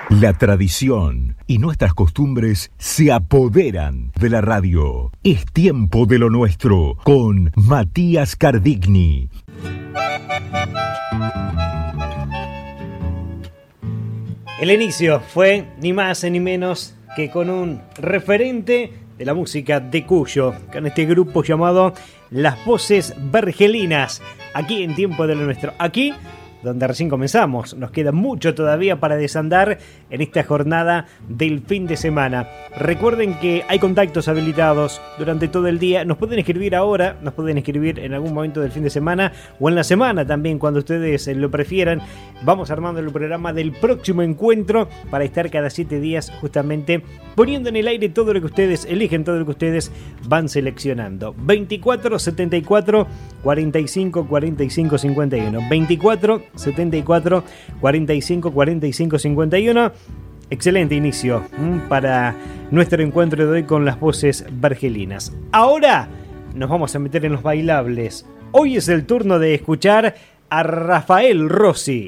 La tradición y nuestras costumbres se apoderan de la radio. Es tiempo de lo nuestro con Matías Cardigni. El inicio fue ni más ni menos que con un referente de la música de Cuyo, con este grupo llamado Las Voces Vergelinas, aquí en Tiempo de lo Nuestro. Aquí donde recién comenzamos, nos queda mucho todavía para desandar en esta jornada del fin de semana. Recuerden que hay contactos habilitados durante todo el día, nos pueden escribir ahora, nos pueden escribir en algún momento del fin de semana o en la semana también, cuando ustedes lo prefieran. Vamos armando el programa del próximo encuentro para estar cada 7 días justamente poniendo en el aire todo lo que ustedes eligen, todo lo que ustedes van seleccionando. 24 74 45 45 51 24 74 45 45 51. Excelente inicio para nuestro encuentro de hoy con las voces vergelinas. Ahora nos vamos a meter en los bailables. Hoy es el turno de escuchar a Rafael Rossi.